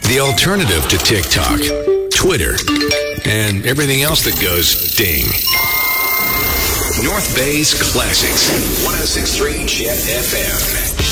The alternative to TikTok, Twitter, and everything else that goes ding. North Bay's Classics, 106.3 Jet FM.